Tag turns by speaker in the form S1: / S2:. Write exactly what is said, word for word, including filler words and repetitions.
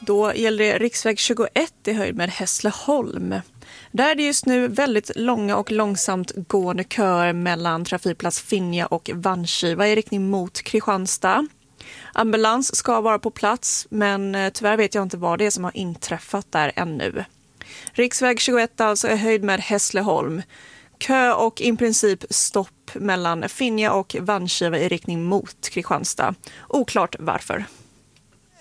S1: Då gäller det riksväg tjugoett i höjd med Hässleholm. Där är det just nu väldigt långa och långsamt gående köer mellan trafikplats Finja och Vanskiva i riktning mot Kristianstad. Ambulans ska vara på plats, men tyvärr vet jag inte vad det är som har inträffat där ännu. Riksväg tjugoett alltså är höjd med Hässleholm. Kö och i princip stopp mellan Finja och Vanskiva i riktning mot Kristianstad. Oklart varför.